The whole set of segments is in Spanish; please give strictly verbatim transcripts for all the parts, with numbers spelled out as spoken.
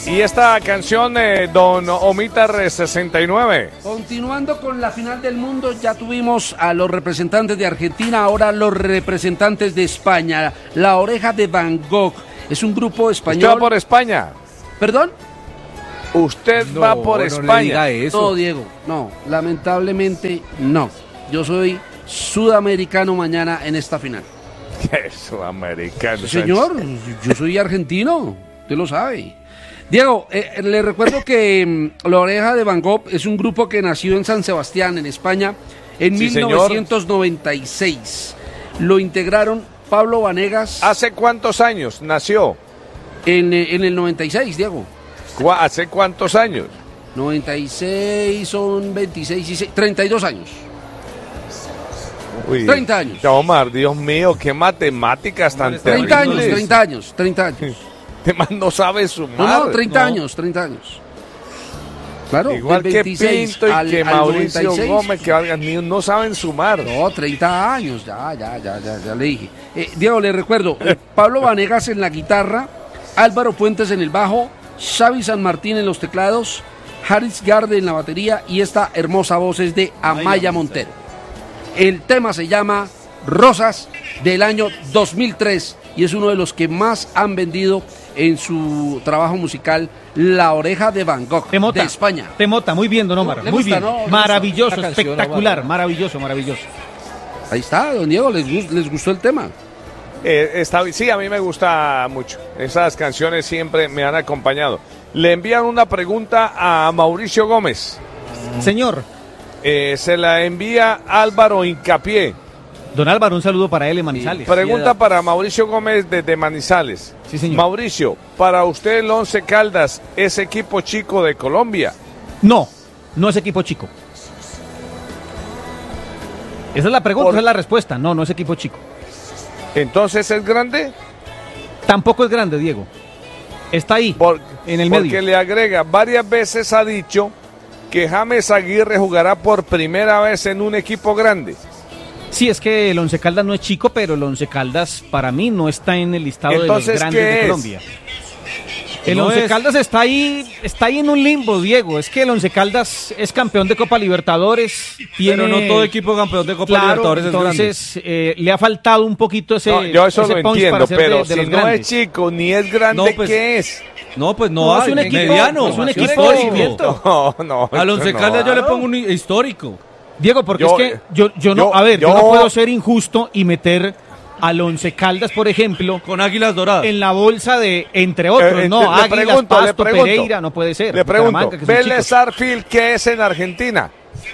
Y esta canción, eh, don Omitar sesenta y nueve. Continuando con la final del mundo, ya tuvimos a los representantes de Argentina, ahora los representantes de España. La Oreja de Van Gogh es un grupo español. ¿Usted va por España? ¿Perdón? Usted no, va por no España. Le diga eso. No, Diego, no, lamentablemente no. Yo soy sudamericano mañana en esta final. ¿Qué sudamericano? Sí, señor, yo soy argentino, usted lo sabe. Diego, eh, le recuerdo que mm, La Oreja de Van Gogh es un grupo que nació en San Sebastián, en España, en sí, mil novecientos noventa y seis. Señor. Lo integraron Pablo Vanegas. ¿Hace cuántos años nació? En, en el noventa y seis, Diego. ¿Hace cuántos años? noventa y seis son veintiséis y seis, treinta y dos años. Uy, treinta años. Omar, Dios mío, qué matemáticas tan terribles. treinta años, treinta años, treinta años. Este man no sabe sumar. No, no, treinta años, treinta años. Claro, igual que Pinto y al, que al Mauricio noventa y seis. Gómez, que Vargas Niños no saben sumar. No, treinta años, ya, ya, ya, ya, ya le dije. Eh, Diego, le recuerdo, eh, Pablo Vanegas en la guitarra, Álvaro Fuentes en el bajo, Xavi San Martín en los teclados, Haris Garde en la batería y esta hermosa voz es de Amaya Montero. El tema se llama Rosas, del año dos mil tres y es uno de los que más han vendido en su trabajo musical, La Oreja de Van Gogh, Temota, de España. Temota, muy bien, don Omar, ¿Le muy gusta, bien, no? maravilloso, Esta canción, espectacular, no, maravilloso, maravilloso. Ahí está, don Diego, ¿les, les gustó el tema? Eh, está, sí, a mí me gusta mucho. Esas canciones siempre me han acompañado. Le envían una pregunta a Mauricio Gómez. Señor. Eh, se la envía Álvaro Hincapié. Don Álvaro, un saludo para él en Manizales. Pregunta para Mauricio Gómez desde Manizales. Sí, señor. Mauricio, ¿para usted el Once Caldas es equipo chico de Colombia? No, no es equipo chico. Esa es la pregunta, Por... esa es la respuesta. No, no es equipo chico. ¿Entonces es grande? Tampoco es grande, Diego. Está ahí, Por, en el porque medio. Porque le agrega, varias veces ha dicho que James Aguirre jugará por primera vez en un equipo grande. Sí, es que el Once Caldas no es chico, pero el Once Caldas para mí no está en el listado Entonces, de los grandes de es? Colombia. El no Once es... Caldas está ahí, está ahí en un limbo, Diego. Es que el Once Caldas es campeón de Copa Libertadores. Tiene... Pero no todo equipo campeón de Copa claro, Libertadores es entonces, grande. Eh, le ha faltado un poquito ese. No, yo eso ese lo entiendo, pero de, de si no grandes. es chico ni es grande, No, pues, ¿qué es? No, pues no, No, hay, es un equipo mediano, es un equipo histórico. No, no. Al Once no, Caldas yo le no. pongo un histórico. Diego, porque Yo, es que yo, yo no, yo- a ver, yo, yo- no puedo ser injusto y meter al Once Caldas, por ejemplo, Con Águilas Doradas. en la bolsa de, entre otros, Eh, eh, no, le Águilas, pregunto, le Pasto, pregunto. Pereira, no puede ser. Le pregunto, Bucaramanga, que son Vélez chicos. Sarsfield, ¿qué es en Argentina?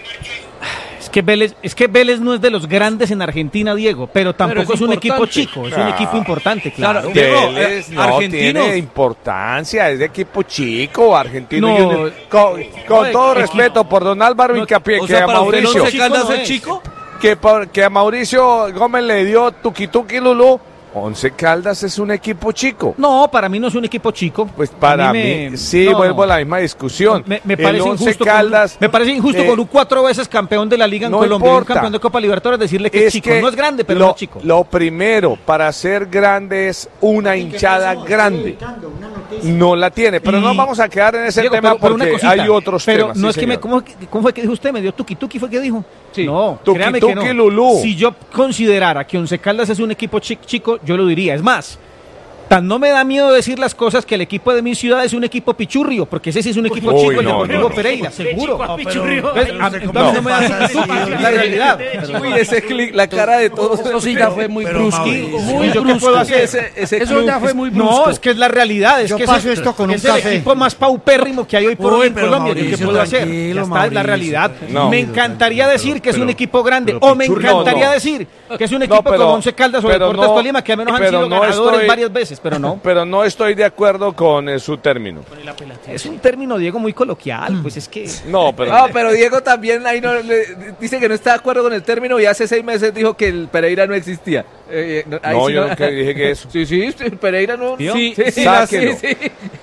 Es que Vélez, es que Vélez no es de los grandes en Argentina, Diego, pero tampoco es es, un equipo importante. chico, es Claro. un equipo importante, claro. Claro. Diego, Vélez eh, no argentinos. tiene importancia, es de equipo chico, argentino. No. Junior. Con, con No, todo equipo- respeto por don Álvaro No, Hincapié, o que sea, a para usted el Mauricio, Once Caldas Chico no es es. chico. que, por- que a Mauricio Gómez le dio tuki tuki lulú, Once Caldas es un equipo chico. No, para mí no es un equipo chico. Pues para A mí, me- sí, no, vuelvo no. a la misma discusión. Me, me El parece Once injusto, Caldas, con, me parece injusto eh, con un cuatro veces campeón de la liga en no Colombia, y un importa. campeón de Copa Libertadores, decirle que es, chico. que No es grande, pero lo, no es chico. Lo primero para ser grande es una hinchada grande. No la tiene, pero Y- no vamos a quedar en ese Diego, tema pero- pero una porque cosita, hay otros pero temas. no sí, es que me, señor. ¿cómo, ¿cómo fue que dijo usted? ¿Me dio tuki tuki fue que dijo? Sí. No, Tuki créame tuki que no. lulú. Si yo considerara que Once Caldas es un equipo chi- chico, yo lo diría. Es más, tan no me da miedo decir las cosas que el equipo de mi ciudad es un equipo pichurrio, porque ese sí es un equipo Uy, chico, el no, Deportivo no, no. Pereira, seguro. No, pero- ¿Ves? pero A- no sé entonces cómo no me da pasa tuki tuki, así, es la realidad. Uy, ese clic, la cara de todos. Eso sí ya fue muy Pero, brusco. Mauricio, Muy ¿Y yo qué brusco. puedo hacer? Ese, ese Eso club ya fue es- muy brusco. No, es que es la realidad, es Yo que paso es, esto con un es el café. equipo más paupérrimo que hay hoy por Uy, hoy en pero Colombia. ¿Yo ¿Qué Mauricio, puedo hacer? tranquilo, Ya está, es la Mauricio, realidad. No. Me encantaría decir que es un pero- equipo grande, pero o me Pichurri- encantaría no, no. decir que es un No, equipo pero- como Once Caldas o pero Deportes no- Tolima, que al menos han pero sido no ganadores estoy- varias veces, pero no. Pero no estoy de acuerdo con eh, su término. Es un término, Diego, muy coloquial, pues es que... No, pero... No, pero Diego también ahí no le- dice que no está de acuerdo con el término y hace seis meses dijo que el Pereira no existía. Eh, eh, no, ahí No, sí yo nunca dije que eso. Sí, sí, el Pereira no. ¿Vio? Sí, sí, sí, Sáquelo. sí, sí.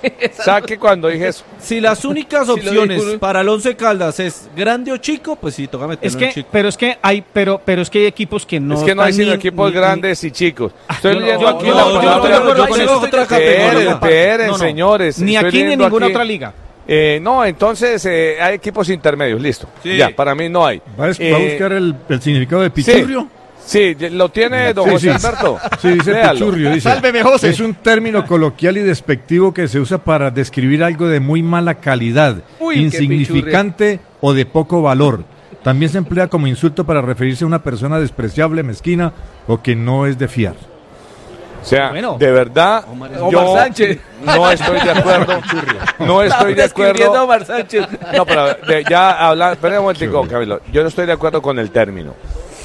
¿Sabe que cuando dije eso? Si las únicas Si lo opciones dijo- para el Once Caldas es grande o chico, pues sí, toca meterlo Es que, en chico. pero es que hay, pero, pero es que hay equipos que no. es que no hay están sino ni- equipos ni- grandes y chicos. Estoy yo no- leyendo yo- aquí yo- la yo no estoy de palabra. acuerdo con Eso es eso. otra Esperen, categoría. esperen, No, no. señores. Ni estoy aquí ni en leyendo ninguna aquí. otra liga. Eh, no, entonces eh, hay equipos intermedios, listo. Sí. Ya, para mí no hay. ¿Va a, va a Eh, buscar el, el significado de pichurrio? Sí, lo tiene don Sí, José sí. Alberto. Sí, dice Léalo. pichurrio, dice. Sálveme, José. Es un término coloquial y despectivo que se usa para describir algo de muy mala calidad, Uy, qué insignificante o de poco valor. También se emplea como insulto para referirse a una persona despreciable, mezquina o que no es de fiar. O sea, Bueno. de verdad, Omar yo Sánchez. no estoy de acuerdo. No estoy de Estaba describiendo a acuerdo. Omar Sánchez. No, pero de- ya hablando, espera un momentico, Camilo. Yo no estoy de acuerdo con el término.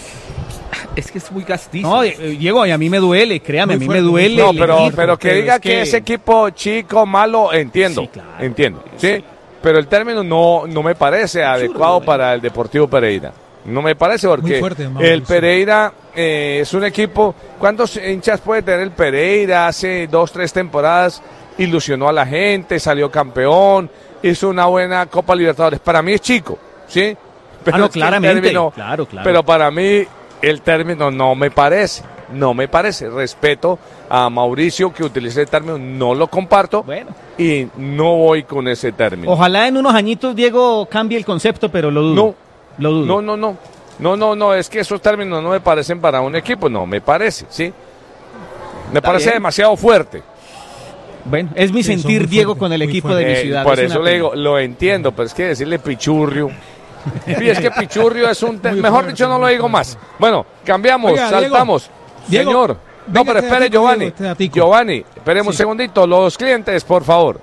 Es que es muy gastizo. No, eh, Diego, y a mí me duele, créame, a mí me fuerte, muy duele. No, el pero, equipo, pero que diga es que, ese equipo chico, malo, entiendo. Sí, claro. Entiendo. Sí. Pero el término no, no me parece adecuado para el Deportivo Pereira. No me parece porque fuerte, Mauricio. el Pereira eh, es un equipo. ¿Cuántos hinchas puede tener el Pereira? Hace dos, tres temporadas ilusionó a la gente, salió campeón, hizo una buena Copa Libertadores. Para mí es chico, ¿sí? Ah, no, es que el claramente, término- claro, claro. Pero para mí el término no me parece, no me parece. Respeto a Mauricio que utilice el término, no lo comparto Bueno. y no voy con ese término. Ojalá en unos añitos Diego cambie el concepto, pero lo dudo. No, lo dudo. no, no, no, no, no, no, es que esos términos no me parecen para un equipo, no me parece, ¿sí? Me parece bien. demasiado fuerte. Bueno, es mi Sí, son sentir, muy Diego, fuertes, con el muy equipo fuertes. de mi Eh, ciudad. por es eso una le pena. digo, lo entiendo, pero es que decirle pichurrio. Sí, es que pichurrio es un... te- Muy Mejor fuerte, dicho, no muy lo digo fuerte. más. Bueno, cambiamos, Oiga, Diego, saltamos. Diego, Señor. No, venga, pero este espere, datico, Giovanni. Diego, este datico. Giovanni, esperemos un Sí. segundito. Los clientes, por favor.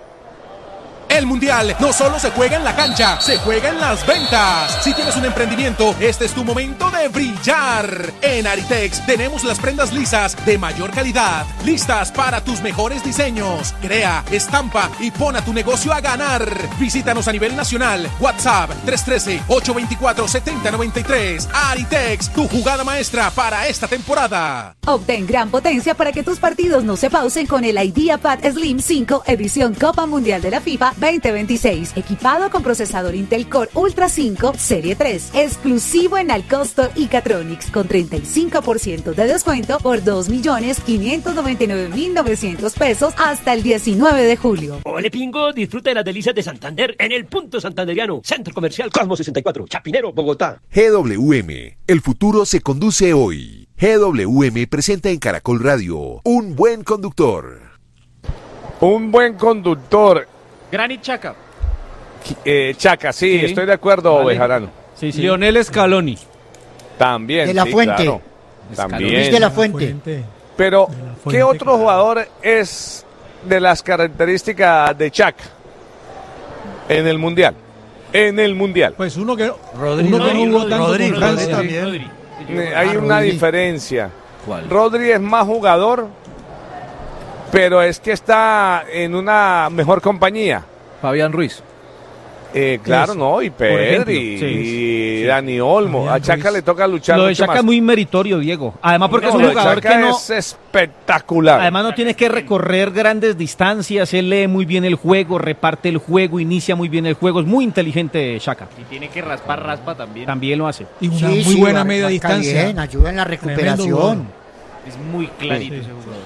El Mundial no solo se juega en la cancha, se juega en las ventas. Si tienes un emprendimiento, este es tu momento de brillar. En Aritex tenemos las prendas lisas de mayor calidad, listas para tus mejores diseños. Crea, estampa y pon a tu negocio a ganar. Visítanos a nivel nacional. WhatsApp tres uno tres, ocho dos cuatro, siete cero nueve tres. Aritex, tu jugada maestra para esta temporada. Obtén gran potencia para que tus partidos no se pausen con el IdeaPad Slim cinco edición Copa Mundial de la FIFA veinte veintiséis, equipado con procesador Intel Core Ultra cinco Serie tres, exclusivo en Alcostor y Catronics, con treinta y cinco por ciento de descuento por dos millones quinientos noventa y nueve mil novecientos pesos hasta el diecinueve de julio. Ole Pingo, disfruta de las delicias de Santander en el Punto Santanderiano, Centro Comercial Cosmos sesenta y cuatro, Chapinero, Bogotá. G W M, el futuro se conduce hoy. G W M presenta en Caracol Radio Un Buen Conductor. Un buen conductor. Granit Chaca. Eh, Chaca, sí, Sí. estoy de acuerdo, Vale. Bejarano. Sí, sí. Lionel Scaloni. También. De la sí, Fuente. claro. Luis También. de la Fuente. Fuente. Pero, De la ¿qué Fuente, otro claro. jugador es de las características de Chaca en el Mundial? En el Mundial. Pues uno que, Rodri, uno que Rodri, no jugó tanto Rodri, con Francia Rodri. también. Eh, Hay Ah, una Rodri. diferencia. ¿Cuál? Rodri es más jugador, pero es que está en una mejor compañía. Fabián Ruiz. Eh, claro, Eso, no, y Pedri, ejemplo, y sí, Dani Olmo. Fabián A Chaca Ruiz. le toca luchar Lo de mucho Chaca más. es muy meritorio, Diego. Además porque No, es un lo de jugador Chaca que no... es espectacular. Además no tiene que recorrer grandes distancias, él lee muy bien el juego, reparte el juego, inicia muy bien el juego, es muy inteligente Chaca. Y tiene que raspar, raspa también. También lo hace. Y una Sí, muy sí, buena marca media distancia. bien, ayuda en la Tremendo recuperación. Es muy clarito Sí. ese jugador.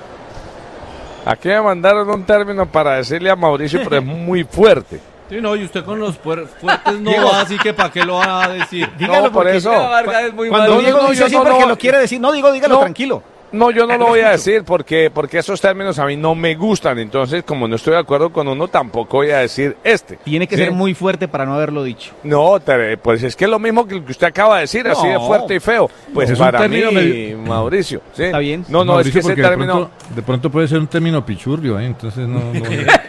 Aquí me mandaron un término para decirle a Mauricio, pero es muy fuerte. Sí, no, y usted con los puer- fuertes no va, así que ¿para qué lo va a decir? Dígalo No, por porque eso. Vargas es muy Cuando No, malo. Diego no, dice yo así no porque lo- lo quiere decir, no digo, dígalo No. tranquilo. No, yo no lo voy a decir porque, porque esos términos a mí no me gustan. Entonces, como no estoy de acuerdo con uno, tampoco voy a decir este. Tiene que ¿Sí? ser muy fuerte para no haberlo dicho. No, te- pues es que es lo mismo que lo que usted acaba de decir, así de No. fuerte y feo. Pues No, es un para mí, término medio- Mauricio. ¿sí? Está bien. No, no, Mauricio, es que ese porque de término, pronto- De pronto puede ser un término pichurrio, ¿eh? Entonces no... no-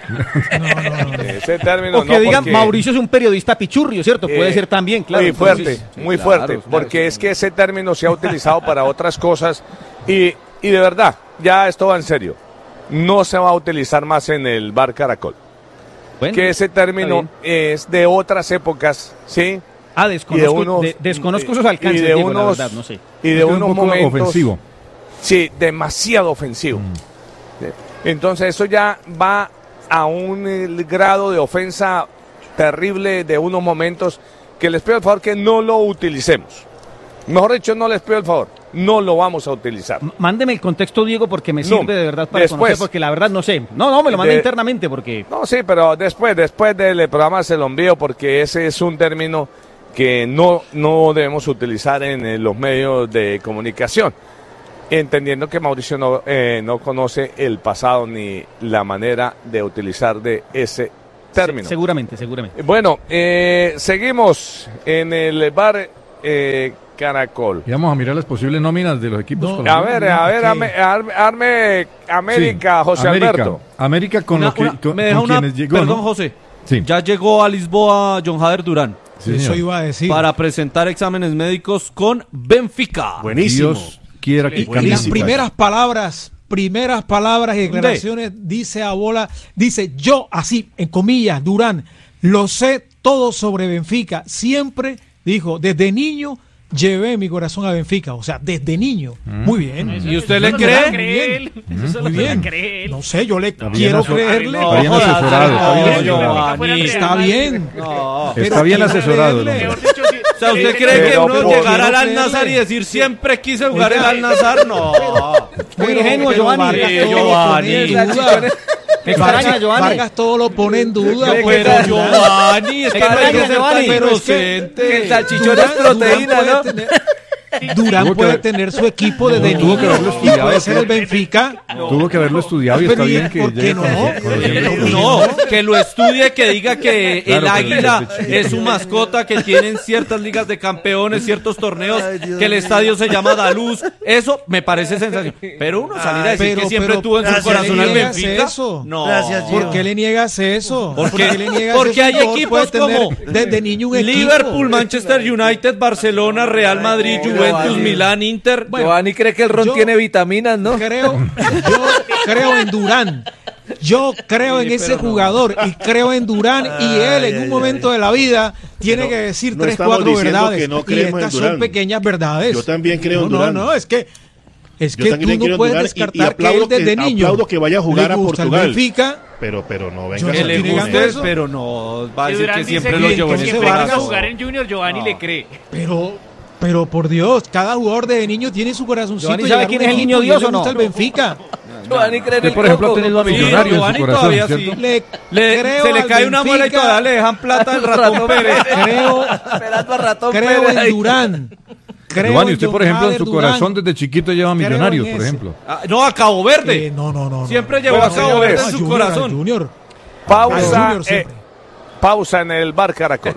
ese término O que no, digan, porque- Mauricio es un periodista pichurrio, ¿cierto? Puede Eh, ser también, claro. Muy fuerte, entonces- muy claro, fuerte, claro, porque sí, es que ese término se ha utilizado para otras cosas y, y de verdad, ya esto va en serio, no se va a utilizar más en el bar Caracol. Bueno, Que ese término está es de otras épocas, ¿sí? Ah, desconozco, y de unos- de- desconozco y- esos alcances, y de Diego, la unos- verdad, no sé. Y de es un unos poco momentos... ofensivo. Sí, demasiado ofensivo. Mm. Entonces eso ya va a un el grado de ofensa terrible de unos momentos que les pido el favor que no lo utilicemos. Mejor dicho, no les pido el favor, no lo vamos a utilizar. M- Mándeme el contexto, Diego, porque me No, sirve de verdad para después. conocer, porque la verdad no sé. No, no, me lo manda De- internamente porque... No, sí, pero después, después del programa se lo envío porque ese es un término que no, no debemos utilizar en eh, los medios de comunicación, entendiendo que Mauricio no, eh, no conoce el pasado ni la manera de utilizar de ese término. Se- seguramente, seguramente. Bueno, eh, seguimos en el bar eh, Caracol. Y vamos a mirar las posibles nóminas de los equipos A colombianos. ver, a ver, arme, arme, arme América, Sí, José América. Alberto. América con Una- lo que una- con, me deja con una, quienes llegó, perdón, ¿no? José. Sí. Ya llegó a Lisboa John Jader Durán. Sí, Eso señor. iba a decir. Para presentar exámenes médicos con Benfica. Buenísimo. Dios quiera que Y cambie las su primeras palabras, primeras palabras y ¿Dónde? declaraciones, dice a bola, dice yo, así, en comillas, Durán, lo sé todo sobre Benfica. Siempre dijo, desde niño llevé mi corazón a Benfica. O sea, desde niño. Muy bien. ¿Y usted le Muy cree? bien. Muy bien. No sé, yo le Bien quiero aso- creerle. Está bien asesorado. Está bien No, asesorado. Giovanni. Está bien. No. Pero Está bien quiero asesorado. el creerle. hombre. O sea, ¿usted cree que Pero uno por- llegar al quiero Al-Nazar y creerle. decir siempre quise jugar el Oiga, Al-Nazar? No. Muy Pero- ingenuo, pero Giovanni. Vargas Sí, todo lo Giovanni. pone en duda. Me extraña, Giovanni. Vargas todo lo pone en duda. Pero pues, Giovanni, es que no hay que Extraña, ser Giovanni. tan Pero es que- inocente. Que el salchichón Durán- es proteína, Durán ¿no? puede tener- Durán Tuvo que puede haber- tener su equipo desde No, tuvo que niño haberlo y estudiado, puede ser ¿no? el Benfica. Tuvo que haberlo estudiado y Pero está ¿y bien que por qué llegue no? conoci- conociendo- No, que lo estudie, que diga que Claro, el pero águila desde es su mascota, que tienen ciertas ligas de campeones, ciertos torneos, que el estadio se llama Daluz. Eso me parece sensacional. Pero uno salir a decir Pero- que siempre pero- tuvo en su ¿por qué corazón le al niegas Benfica. eso? No. ¿Por qué le niegas eso? Porque- ¿Por qué le niegas porque eso? hay Un jugador equipos puede tener como desde niño un equipo. Liverpool, Manchester United, Barcelona, Real Madrid, Juventus, Milán, Inter. Giovanni cree que el ron yo- tiene vitaminas, ¿no? Creo, yo creo en Durán. Yo creo en ese jugador y creo en Durán y él en un momento de la vida tiene No, que decir no tres, estamos cuatro diciendo verdades. que no Y creemos en estas son Durán. pequeñas verdades. Yo también creo no, en Durán. No, no, es que es Yo que también tú creo no en puedes Durán y- y descartar que él aplaudo que- desde niño aplaudo que vaya a jugar le a gusta el Portugal. Benfica. Pero, pero no venga Yo a no Que le estoy salir con negando guste, eso. pero no va a decir Durán que dice siempre que lo entonces llevó en su siempre que va a Vargas- jugar en Junior, Giovanni le cree. Pero, pero por Dios, cada jugador desde niño tiene su corazoncito. Giovanni, y ¿sabe llegar a quién un es el equipo niño y Dios él le o no? gusta el Benfica. Giovanni cree en Usted, el por ejemplo, ha coco. tenido a Sí, Millonarios en su Giovanni corazón, todavía ¿cierto? sí. Le, Le- creo se le al cae una muela y Benfica, todavía le dejan plata al ratón Pérez. Creo, Esperando a ratón creo Pérez ahí. en Durán. Creo Giovanni, en usted, por John ejemplo, en Hader su Durán. corazón desde chiquito lleva Creo Millonarios, en por ese. ejemplo. Ah, no, a Cabo Verde. Eh, no, no, no. Siempre no. llevó Bueno, a Cabo señores, Verde en Ah, su Junior, corazón. Junior. Pausa, Ah, Junior eh, siempre. pausa en el bar Caracol.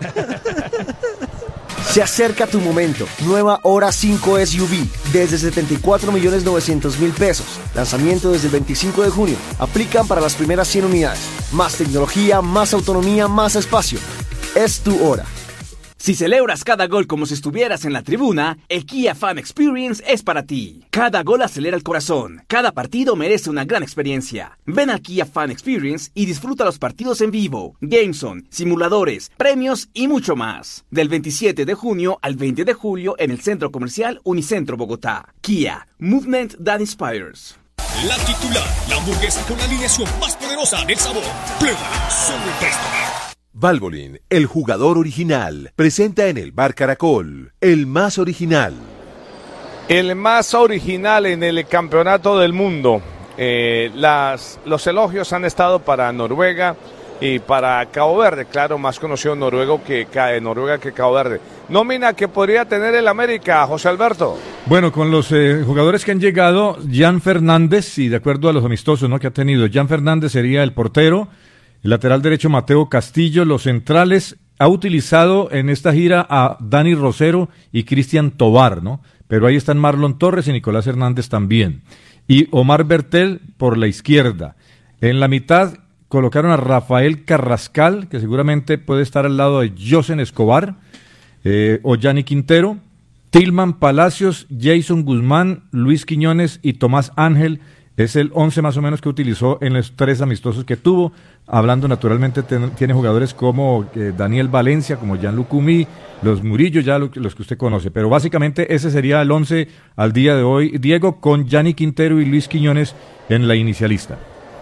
Se acerca tu momento. Nueva Hora cinco S U V desde setenta y cuatro millones novecientos mil pesos. Lanzamiento desde el veinticinco de junio. Aplican para las primeras cien unidades. Más tecnología, más autonomía, más espacio. Es tu hora. Si celebras cada gol como si estuvieras en la tribuna, el Kia Fan Experience es para ti. Cada gol acelera el corazón. Cada partido merece una gran experiencia. Ven al Kia Fan Experience y disfruta los partidos en vivo, Gameson, simuladores, premios y mucho más. Del veintisiete de junio al veinte de julio en el Centro Comercial Unicentro Bogotá. Kia, Movement That Inspires. La titular, la hamburguesa con la alineación más poderosa del sabor. Prueba Super Tasty. Valvoline, el jugador original, presenta en el bar Caracol, el más original. El más original en el campeonato del mundo. Eh, las, los elogios han estado para Noruega y para Cabo Verde. Claro, más conocido noruego que, que Noruega que Cabo Verde. Nómina que podría tener el América, José Alberto. Bueno, con los eh, jugadores que han llegado, Jan Fernández, y de acuerdo a los amistosos, ¿no?, que ha tenido, Jan Fernández sería el portero. El lateral derecho Mateo Castillo, los centrales, ha utilizado en esta gira a Dani Rosero y Cristian Tobar, ¿no? Pero ahí están Marlon Torres y Nicolás Hernández también. Y Omar Bertel por la izquierda. En la mitad colocaron a Rafael Carrascal, que seguramente puede estar al lado de Josen Escobar, eh, o Yanni Quintero, Tilman Palacios, Jason Guzmán, Luis Quiñones y Tomás Ángel. Es el once más o menos que utilizó en los tres amistosos que tuvo. Hablando naturalmente, ten, tiene jugadores como eh, Daniel Valencia, como Gianluca Umi, los Murillo, ya lo, los que usted conoce. Pero básicamente ese sería el once al día de hoy, Diego, con Yanni Quintero y Luis Quiñones en la inicialista.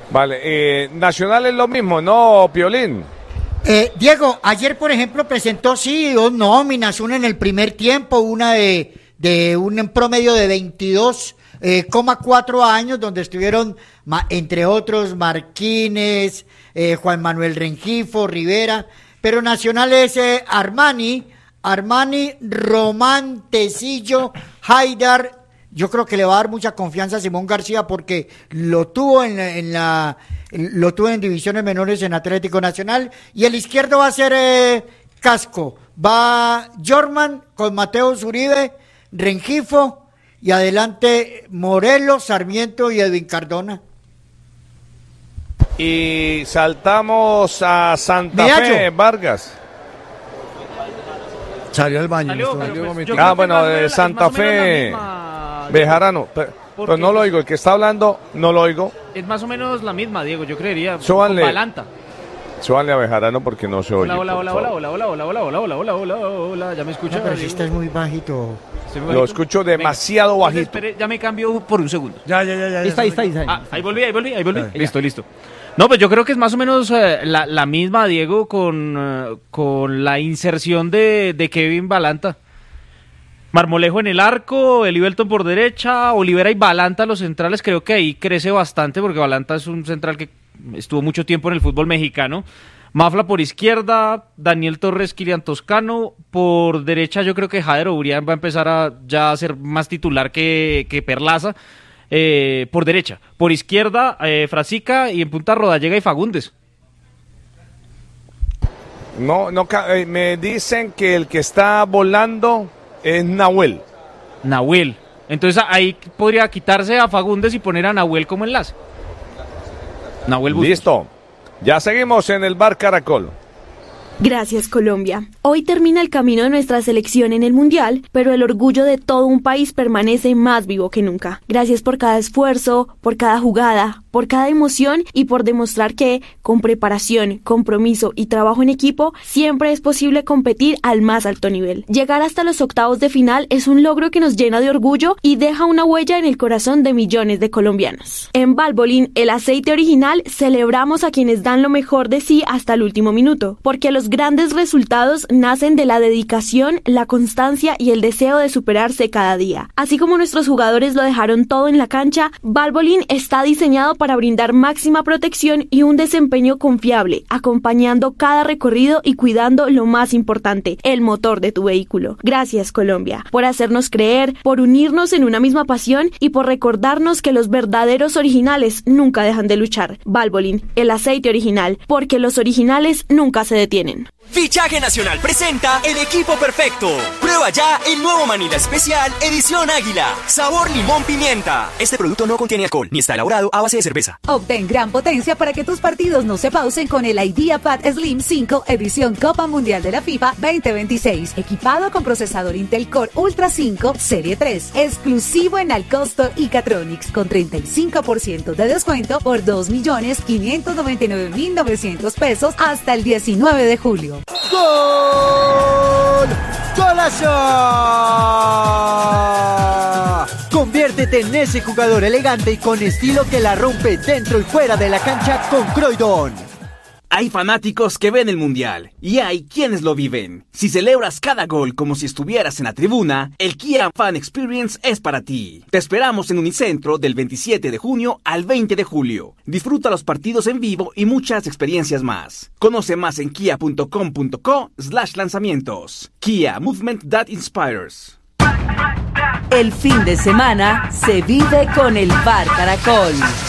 Vale, eh, Nacional es lo mismo, ¿no, Piolín? Eh, Diego, ayer, por ejemplo, presentó, sí, dos nóminas, una en el primer tiempo, una de, de un promedio de veintidós coma cuatro años, donde estuvieron, entre otros, Marquínez, eh, Juan Manuel Rengifo, Rivera, pero Nacional es eh, Armani, Armani, Román, Tecillo, Haidar. Yo creo que le va a dar mucha confianza a Simón García porque lo tuvo en la, en la lo tuvo en divisiones menores en Atlético Nacional, y el izquierdo va a ser eh, Casco, va Jorman con Mateo Zuribe, Rengifo, y adelante Morelos, Sarmiento y Edwin Cardona. Y saltamos a Santa Medallo. Fe, Vargas. Salió al baño. Salió, no pero estoy- pues, ah, bueno, de Santa Fe, Bejarano. Pero, pero no lo oigo, el que está hablando no lo oigo. Es más o menos la misma, Diego, yo creería. Súbanle. Con Balanta. Súbanle a Bejarano porque no se oye. Hola, hola, por hola, favor. hola, hola, hola, hola, hola, hola, hola, hola, hola, hola, ¿ya me escucha? No, pero si estás muy bajito. ¿Estoy muy Lo bajito? escucho demasiado Venga, bajito. entonces, espere, ya me cambio por un segundo. Ya, ya, ya, ya. Ahí está, ahí ya. está, ahí está. Ah, ahí volví, ahí volví, ahí volví. Ahí. Listo, listo. No, pues yo creo que es más o menos eh, la, la misma, Diego, con, eh, con la inserción de, de Kevin Balanta. Marmolejo en el arco, Elivelton por derecha, Olivera y Balanta los centrales, creo que ahí crece bastante porque Balanta es un central que estuvo mucho tiempo en el fútbol mexicano. Mafla por izquierda, Daniel Torres, Kilian Toscano, por derecha yo creo que Jader Obrián va a empezar a ya a ser más titular que, que Perlaza, eh, por derecha, por izquierda eh, Frasica y en punta Rodallega y Fagundes. No, no, ca- eh, me dicen que el que está volando es Nahuel. Nahuel. Entonces ahí podría quitarse a Fagundes y poner a Nahuel como enlace. Nahuel Bustos. Listo. Ya seguimos en el Bar Caracol. Gracias, Colombia. Hoy termina el camino de nuestra selección en el Mundial, pero el orgullo de todo un país permanece más vivo que nunca. Gracias por cada esfuerzo, por cada jugada, por cada emoción y por demostrar que, con preparación, compromiso y trabajo en equipo, siempre es posible competir al más alto nivel. Llegar hasta los octavos de final es un logro que nos llena de orgullo y deja una huella en el corazón de millones de colombianos. En Valvoline, el aceite original, celebramos a quienes dan lo mejor de sí hasta el último minuto, porque los grandes resultados nacen de la dedicación, la constancia y el deseo de superarse cada día. Así como nuestros jugadores lo dejaron todo en la cancha, Valvoline está diseñado para brindar máxima protección y un desempeño confiable, acompañando cada recorrido y cuidando lo más importante, el motor de tu vehículo. Gracias, Colombia, por hacernos creer, por unirnos en una misma pasión y por recordarnos que los verdaderos originales nunca dejan de luchar. Valvoline, el aceite original, porque los originales nunca se detienen. Fichaje Nacional presenta el equipo perfecto. Prueba ya el nuevo Manila Especial Edición Águila. Sabor limón pimienta. Este producto no contiene alcohol ni está elaborado a base de cerveza. Obtén gran potencia para que tus partidos no se pausen con el IdeaPad Slim cinco edición Copa Mundial de la FIFA veinte veintiséis. Equipado con procesador Intel Core Ultra cinco Serie tres. Exclusivo en Alcosto y Catronics con treinta y cinco por ciento de descuento por dos millones quinientos noventa y nueve mil novecientos pesos hasta el diecinueve de julio. ¡Gol! ¡Golazo! Conviértete en ese jugador elegante y con estilo que la rompe dentro y fuera de la cancha con Croydon. Hay fanáticos que ven el Mundial y hay quienes lo viven. Si celebras cada gol como si estuvieras en la tribuna, el Kia Fan Experience es para ti. Te esperamos en Unicentro del veintisiete de junio al veinte de julio. Disfruta los partidos en vivo y muchas experiencias más. Conoce más en kia punto com punto co slash lanzamientos. Kia, movement that inspires. El fin de semana se vive con el Bar Caracol.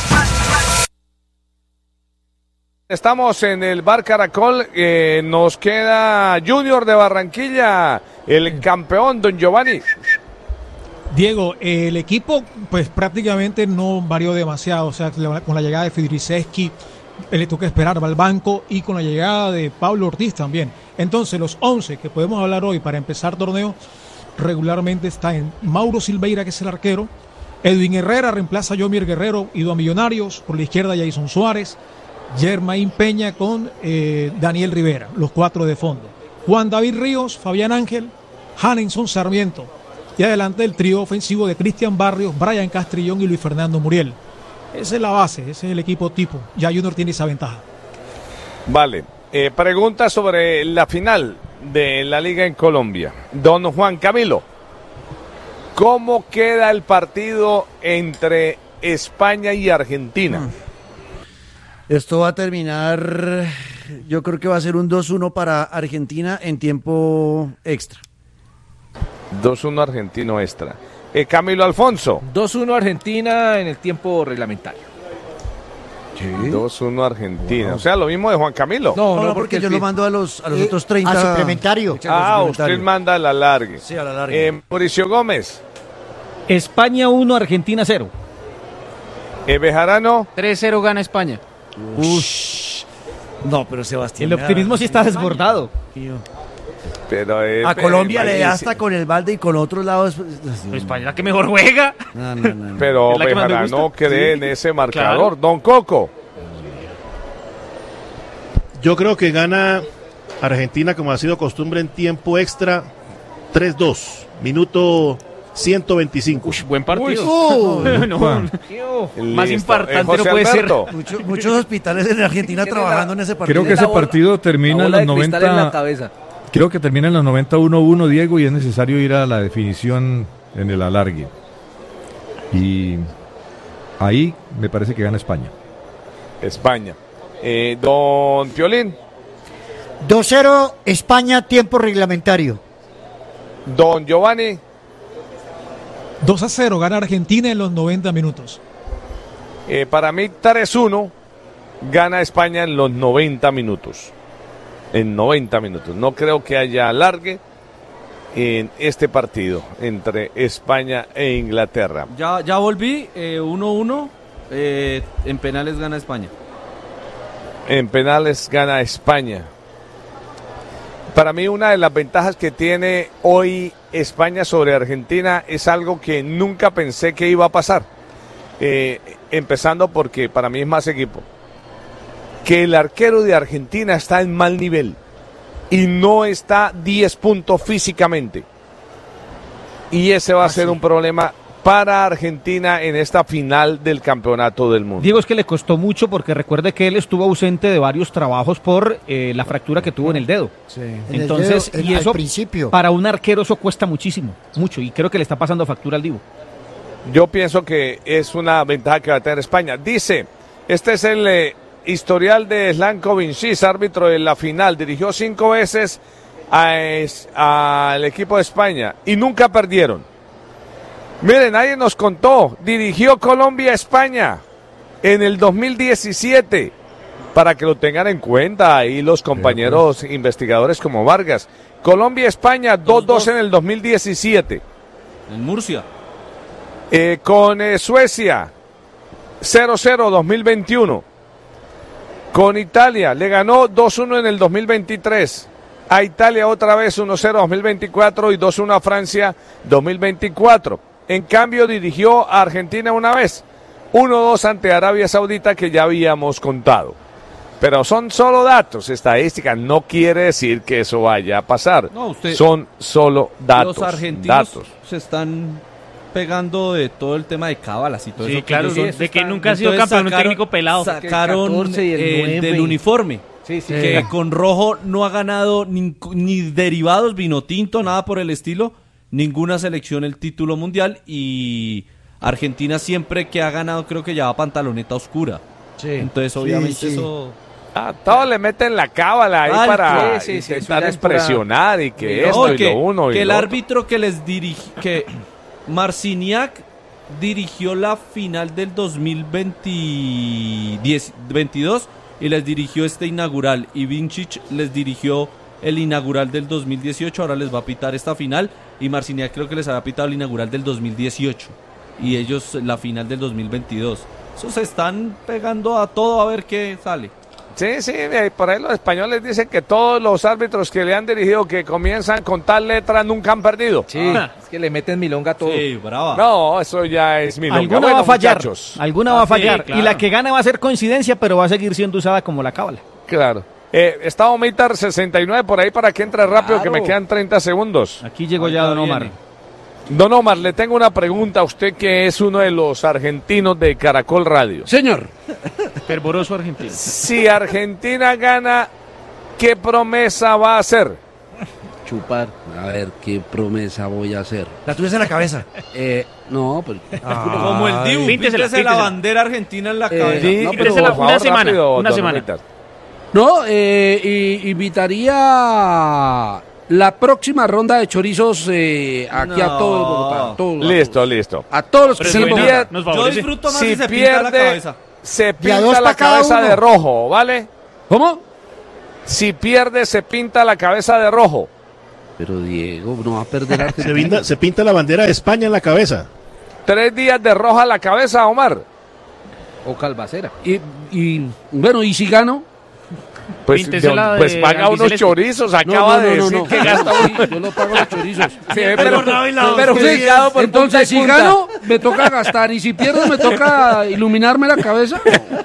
Estamos en el Bar Caracol, eh, nos queda Junior de Barranquilla, el campeón Don Giovanni. Diego, el equipo pues prácticamente no varió demasiado, o sea, con la llegada de Fidriceski, le toca esperar, va al banco, y con la llegada de Pablo Ortiz también. Entonces los once que podemos hablar hoy para empezar torneo regularmente está en Mauro Silveira, que es el arquero, Edwin Herrera reemplaza a Yomir Guerrero, ido a Millonarios, por la izquierda Jason Suárez, Germain Peña con eh, Daniel Rivera, los cuatro de fondo. Juan David Ríos, Fabián Ángel, Hanenson Sarmiento. Y adelante el trío ofensivo de Cristian Barrios, Brian Castrillón y Luis Fernando Muriel. Esa es la base, ese es el equipo tipo. Ya Junior tiene esa ventaja. Vale. Eh, pregunta sobre la final de la Liga en Colombia. Don Juan Camilo, ¿cómo queda el partido entre España y Argentina? Esto va a terminar, yo creo que va a ser un dos uno para Argentina en tiempo extra. dos uno argentino extra. Eh, Camilo Alfonso. dos uno Argentina en el tiempo reglamentario. Sí. dos uno Argentina. O sea, lo mismo de Juan Camilo. No, no, no porque, porque yo lo mando a los, a los eh, otros treinta. A suplementario. Ah, usted manda a la largue. Sí, a la largue. Eh, Mauricio Gómez. España uno, Argentina cero. Eh, Bejarano. tres cero gana España. Ush. No, pero Sebastián. El optimismo sí está desbordado. Pero, eh, a Colombia le da hasta con el balde y con otros lados. Pero España la que mejor juega. No, no, no, no. Pero Bejarano cree sí. en ese marcador. Claro. Don Coco. Yo creo que gana Argentina, como ha sido costumbre, en tiempo extra, tres dos. Minuto ciento veinticinco. Uy, buen partido. Uy, uh, no, más importante eh, no puede Alberto. ser. Mucho, muchos hospitales en Argentina trabajando en ese partido. Creo que ese partido termina en los noventa. En la cabeza. Creo que termina en los noventa uno uno, Diego, y es necesario ir a la definición en el alargue. Y ahí me parece que gana España. España. Eh, don Piolín. dos cero España, tiempo reglamentario. Don Giovanni. dos a cero gana Argentina en los noventa minutos. Eh, para mí tres uno gana España en los noventa minutos. En noventa minutos. No creo que haya alargue en este partido entre España e Inglaterra. Ya, ya volví, uno uno, eh, eh, en penales gana España. En penales gana España. Para mí una de las ventajas que tiene hoy España sobre Argentina es algo que nunca pensé que iba a pasar. Eh, empezando porque para mí es más equipo. Que el arquero de Argentina está en mal nivel y no está diez puntos físicamente. Y ese va a ser un problema para Argentina en esta final del Campeonato del Mundo. Diego, es que le costó mucho porque recuerde que él estuvo ausente de varios trabajos por eh, la fractura que tuvo en el dedo. Sí. Entonces, el dedo, y el, eso al principio. Para un arquero eso cuesta muchísimo, mucho, y creo que le está pasando factura al Divo. Yo pienso que es una ventaja que va a tener España. Dice, este es el eh, historial de Slanko Vincis, árbitro de la final. Dirigió cinco veces al equipo de España y nunca perdieron. Miren, nadie nos contó, dirigió Colombia-España en el dos mil diecisiete, para que lo tengan en cuenta ahí los compañeros pues. investigadores como Vargas. Colombia-España dos dos en el dos mil diecisiete. En Murcia. Eh, con eh, Suecia cero cero dos mil veintiuno. Con Italia le ganó dos uno en el dos mil veintitrés. A Italia otra vez uno cero dos mil veinticuatro y dos uno a Francia dos mil veinticuatro. En cambio dirigió a Argentina una vez, uno dos ante Arabia Saudita, que ya habíamos contado. Pero son solo datos, estadísticas, no quiere decir que eso vaya a pasar. No, usted, son solo datos. Los argentinos datos. se están pegando de todo el tema de cábalas y todo sí, eso. Claro, son, de están, que nunca ha sido campeón, un técnico pelado. Sacaron eh, del uniforme. Sí, sí, que sí. Con rojo no ha ganado ni, ni derivados, vino tinto, nada por el estilo. Ninguna selección el título mundial, y Argentina siempre que ha ganado creo que lleva pantaloneta oscura. Sí. Entonces obviamente sí, sí. eso... Ah, todos le meten la cábala ahí Ay, para sí, sí, intentar sí, expresionar y que no, esto y que, lo uno y que lo el otro. árbitro que les dirige, que Marciniak dirigió la final del dos mil veintidós y les dirigió este inaugural, y Vincic les dirigió el inaugural del dos mil dieciocho, ahora les va a pitar esta final, y Marciniak creo que les había pitado el inaugural del dos mil dieciocho y ellos la final del dos mil veintidós. Eso se están pegando a todo a ver qué sale. Sí, sí, por ahí los españoles dicen que todos los árbitros que le han dirigido que comienzan con tal letra nunca han perdido. Sí, ah. es que le meten milonga a todo. Sí, brava. No, eso ya es milonga. Alguna bueno, va a fallar, muchachos. alguna va a fallar, sí, claro. Y la que gana va a ser coincidencia, pero va a seguir siendo usada como la cábala. Claro. Eh, está Omar sesenta y nueve por ahí para que entre rápido, claro. Que me quedan treinta segundos. Aquí llegó ya Don Omar. Don Omar, le tengo una pregunta a usted que es uno de los argentinos de Caracol Radio. Señor. Fervoroso argentino. Si Argentina gana, ¿qué promesa va a hacer? Chupar. A ver, ¿qué promesa voy a hacer? La tuya en la cabeza. Eh, no, pero... Ah, como el Dibu, píntese la, la bandera argentina en la eh, cabeza. No, pero, la, una semana, rápido, una semana. No, eh, y, invitaría la próxima ronda de chorizos eh, aquí no. a todo Bogotá. A todo, listo, a todos. listo. A todos los que si se pier... Yo disfruto más si, si se pierde, pinta la cabeza. Se pinta la cabeza de rojo, ¿vale? ¿Cómo? Si pierde, se pinta la cabeza de rojo. Pero Diego, no va a perder Argentina. Se pinta, se pinta la bandera de España en la cabeza. Tres días de roja a la cabeza, Omar. O calvacera. Y, y bueno, ¿y si gano? Pues, de, pues de paga unos chorizos, acaba no, no, no, de decir no, no. que gasta uno. Sí, yo lo pago los chorizos. Sí, pero, pero, pero, pero sí, por entonces, si gano, me toca gastar. Y si pierdo, me toca iluminarme la cabeza.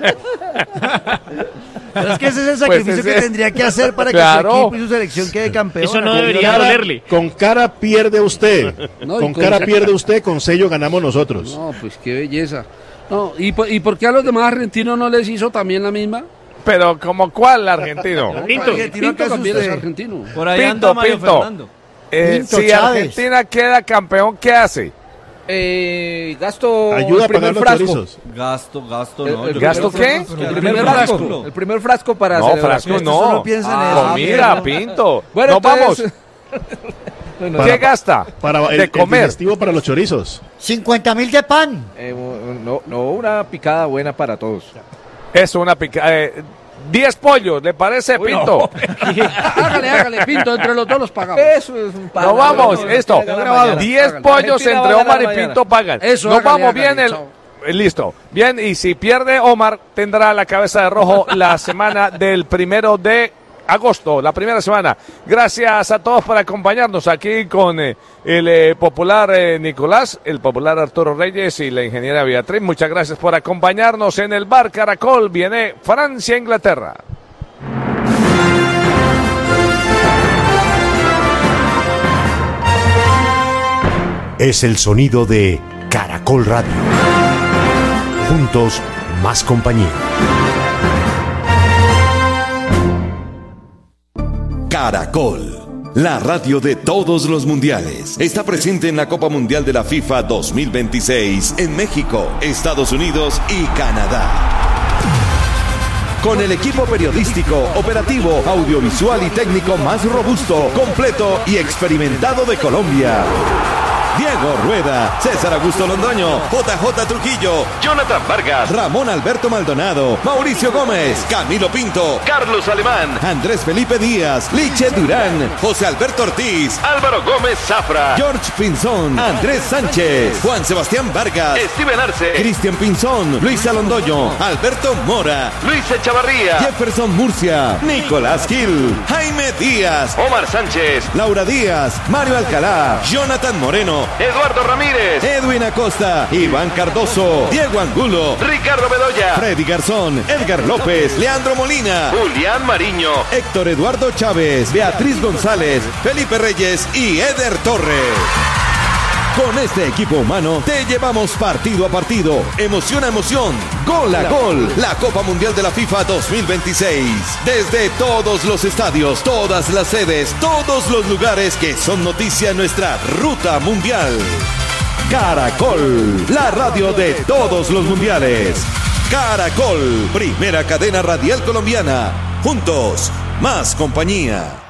Pero es que ese es el sacrificio pues ese, que tendría que hacer para claro. que su equipo y su selección quede campeón. Eso no debería cara, dolerle. Con cara pierde usted. No, con, con cara cara pierde usted, con sello ganamos nosotros. No, pues qué belleza. No, ¿y, ¿Y por qué a los demás argentinos no les hizo también la misma? Pero, ¿como cuál argentino? Pinto. Pinto también es argentino. Por ahí Pinto, anda Mario Pinto. Fernando. Eh, Pinto si Chávez. Argentina queda campeón, ¿qué hace? Eh, gasto Ayuda el primer a pagar frasco. los chorizos. Gasto, gasto, El- no. el yo ¿Gasto creo que- qué? El El primer primer frasco. frasco. El primer frasco para No, celebrar. frasco Esto no. solo piensa en Ah, eso. comida, Pinto. Bueno, no entonces- vamos. Bueno, ¿Qué Para- gasta? Para el, de el comer. digestivo para los chorizos. cincuenta mil de pan. eh, no, no, una picada buena para todos. Eso, una pica. Eh, diez pollos, ¿le parece, Uy, Pinto? no. Hágale, hágale, Pinto, entre los dos los pagamos. Eso es un pan. No vamos, Bueno, esto. no, no, no, diez hágale. pollos Argentina entre va a ganar Omar y mañana. Pinto pagan. Eso, Nos hágale, vamos hágale, bien el. chao. eh, Listo. Bien, y si pierde Omar, tendrá la cabeza de rojo la semana del primero de agosto, la primera semana. Gracias a todos por acompañarnos aquí con eh, el eh, popular eh, Nicolás, el popular Arturo Reyes y la ingeniera Beatriz. Muchas gracias por acompañarnos en el Bar Caracol. Viene Francia-Inglaterra. Es el sonido de Caracol Radio. Juntos, más compañía. Caracol, la radio de todos los mundiales. Está presente en la Copa Mundial de la FIFA dos mil veintiséis en México, Estados Unidos y Canadá. Con el equipo periodístico, operativo, audiovisual y técnico más robusto, completo y experimentado de Colombia. Diego Rueda, César Augusto Londoño, J J Trujillo, Jonathan Vargas, Ramón Alberto Maldonado, Mauricio Gómez, Camilo Pinto, Carlos Alemán, Andrés Felipe Díaz, Liche Durán, José Alberto Ortiz, Álvaro Gómez Zafra, George Pinzón, Andrés Sánchez, Juan Sebastián Vargas, Steven Arce, Cristian Pinzón, Luisa Londoño, Alberto Mora, Luis Echavarría, Jefferson Murcia, Nicolás Gil, Jaime Díaz, Omar Sánchez, Laura Díaz, Mario Alcalá, Jonathan Moreno, Eduardo Ramírez, Edwin Acosta, Iván Cardoso, Diego Angulo, Ricardo Bedoya, Freddy Garzón, Edgar López, Leandro Molina, Julián Mariño, Héctor Eduardo Chávez, Beatriz González, Felipe Reyes y Eder Torres. Con este equipo humano te llevamos partido a partido, emoción a emoción, gol a gol, la Copa Mundial de la FIFA dos mil veintiséis. Desde todos los estadios, todas las sedes, todos los lugares que son noticia en nuestra ruta mundial. Caracol, la radio de todos los mundiales. Caracol, primera cadena radial colombiana. Juntos, más compañía.